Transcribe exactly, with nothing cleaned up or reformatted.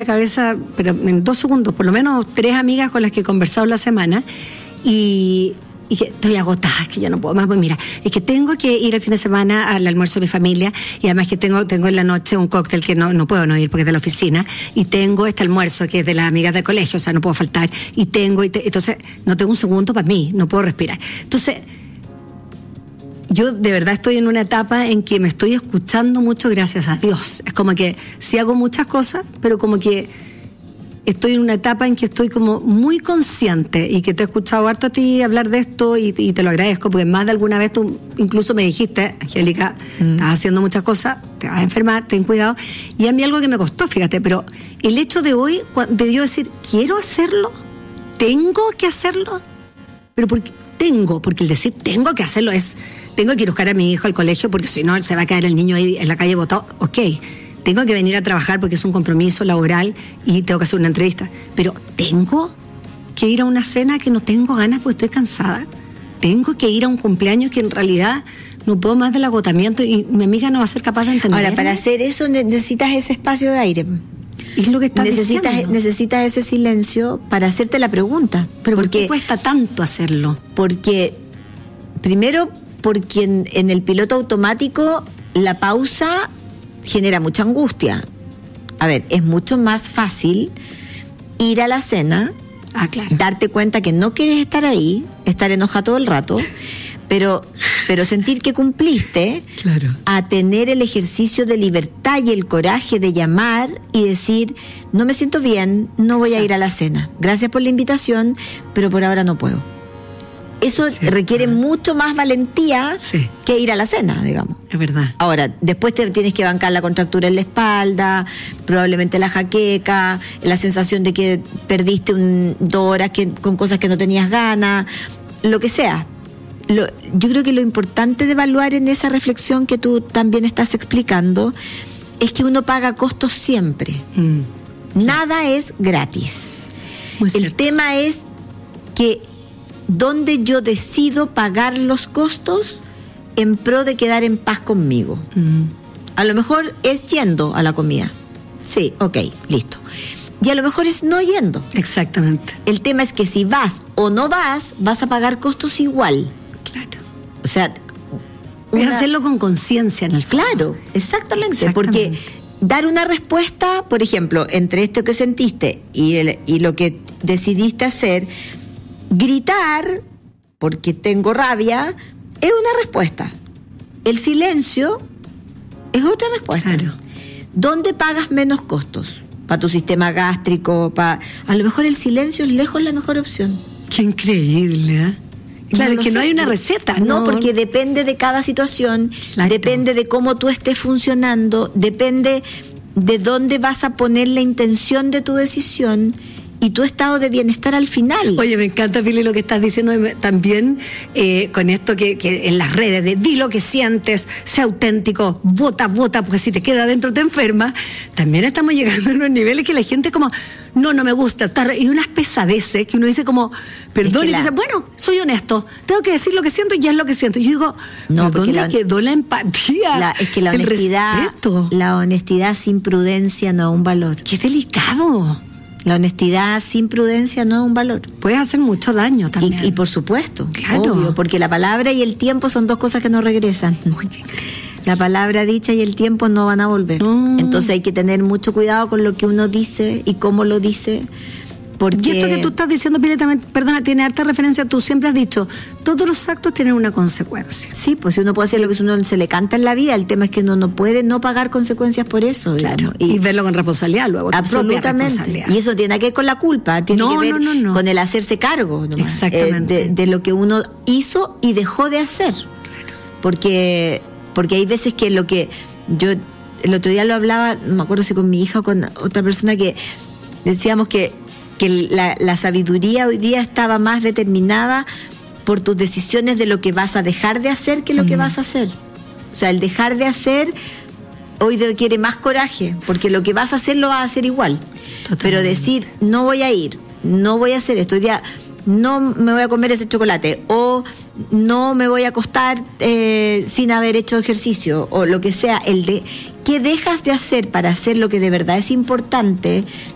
cabeza, pero en dos segundos, por lo menos tres amigas con las que he conversado la semana, y, y que estoy agotada, que yo no puedo más. Pues mira, es que tengo que ir el fin de semana al almuerzo de mi familia, y además que tengo tengo en la noche un cóctel que no, no puedo no ir porque es de la oficina, y tengo este almuerzo que es de las amigas del colegio, o sea, no puedo faltar, y tengo, y te, entonces no tengo un segundo para mí, no puedo respirar. Entonces, yo de verdad estoy en una etapa en que me estoy escuchando mucho, gracias a Dios. Es como que sí hago muchas cosas, pero como que estoy en una etapa en que estoy como muy consciente, y que te he escuchado harto a ti hablar de esto, y, y te lo agradezco, porque más de alguna vez tú incluso me dijiste, Angélica, mm. estás haciendo muchas cosas, te vas a enfermar, ten cuidado. Y a mí algo que me costó, fíjate, pero el hecho de hoy, de yo decir, quiero hacerlo, tengo que hacerlo, pero porque tengo, porque el decir tengo que hacerlo es... Tengo que ir a buscar a mi hijo al colegio porque si no se va a caer el niño ahí en la calle botado. Ok, tengo que venir a trabajar porque es un compromiso laboral y tengo que hacer una entrevista. Pero tengo que ir a una cena que no tengo ganas porque estoy cansada. Tengo que ir a un cumpleaños que en realidad no puedo más del agotamiento y mi amiga no va a ser capaz de entender. Ahora, para hacer eso necesitas ese espacio de aire. Es lo que estás necesitas, diciendo. Necesitas ese silencio para hacerte la pregunta. Pero ¿por porque qué cuesta tanto hacerlo? Porque, primero... porque en, en el piloto automático la pausa genera mucha angustia. A ver, es mucho más fácil ir a la cena, ah, claro. darte cuenta que no quieres estar ahí, estar enojado todo el rato, pero, pero sentir que cumpliste, claro. a tener el ejercicio de libertad y el coraje de llamar y decir, no me siento bien, no voy Exacto. a ir a la cena. Gracias por la invitación, pero por ahora no puedo. Eso sí, requiere claro. mucho más valentía sí. que ir a la cena, digamos. Es verdad. Ahora, después te tienes que bancar la contractura en la espalda, probablemente la jaqueca, la sensación de que perdiste un, dos horas que, con cosas que no tenías ganas, lo que sea. Lo, yo creo que lo importante de evaluar en esa reflexión que tú también estás explicando es que uno paga costos siempre. Mm. Nada es gratis. Muy El cierto. tema es que donde yo decido pagar los costos en pro de quedar en paz conmigo. Mm. A lo mejor es yendo a la comida. Sí, ok, listo. Y a lo mejor es no yendo. Exactamente. El tema es que si vas o no vas, vas a pagar costos igual. Claro. O sea... Una... Es hacerlo con conciencia en el fondo. Claro, exactamente, exactamente. Porque dar una respuesta, por ejemplo, entre esto que sentiste y, el, y lo que decidiste hacer... Gritar, porque tengo rabia, es una respuesta. El silencio es otra respuesta. Claro. ¿Dónde pagas menos costos? Para tu sistema gástrico, para... A lo mejor el silencio es lejos la mejor opción. Qué increíble, ¿eh? Claro, no es que sé. no hay una receta. No, no, porque depende de cada situación, Exacto. depende de cómo tú estés funcionando, depende de dónde vas a poner la intención de tu decisión y tu estado de bienestar al final. Oye, me encanta, Pili, lo que estás diciendo también eh, con esto que, que en las redes de di lo que sientes, sé auténtico, vota, vota, porque si te queda adentro te enferma. También estamos llegando a unos niveles que la gente como, no, no me gusta, está, y unas pesadeces que uno dice como, perdón, es que y la... dice, bueno, soy honesto, tengo que decir lo que siento y ya es lo que siento. Y yo digo, no, ¿dónde la... quedó la empatía? La, es que la el honestidad, respeto? La honestidad sin prudencia no es un valor. Qué delicado. La honestidad sin prudencia no es un valor. Puede hacer mucho daño también. Y, y por supuesto, claro. obvio, porque la palabra y el tiempo son dos cosas que no regresan. La palabra dicha y el tiempo no van a volver. No. Entonces hay que tener mucho cuidado con lo que uno dice y cómo lo dice. Porque... Y esto que tú estás diciendo, Pili, también, perdona, tiene harta referencia. Tú siempre has dicho, todos los actos tienen una consecuencia. Sí, pues si uno puede hacer lo que uno se le canta en la vida, el tema es que uno no puede no pagar consecuencias por eso. Claro, y, y verlo con responsabilidad luego. Absolutamente. Y eso tiene que ver con la culpa, tiene no, que ver no, no, no. con el hacerse cargo nomás, Exactamente. Eh, de, de lo que uno hizo y dejó de hacer. Claro. Porque, porque hay veces que lo que yo, el otro día lo hablaba, no me acuerdo si con mi hija o con otra persona, que decíamos que que la, la sabiduría hoy día estaba más determinada por tus decisiones de lo que vas a dejar de hacer que lo uh-huh. que vas a hacer. O sea, el dejar de hacer hoy requiere más coraje, porque lo que vas a hacer lo vas a hacer igual. Totalmente. Pero decir, no voy a ir, no voy a hacer esto, hoy día no me voy a comer ese chocolate, o no me voy a acostar eh, sin haber hecho ejercicio, o lo que sea, el de ¿qué dejas de hacer para hacer lo que de verdad es importante?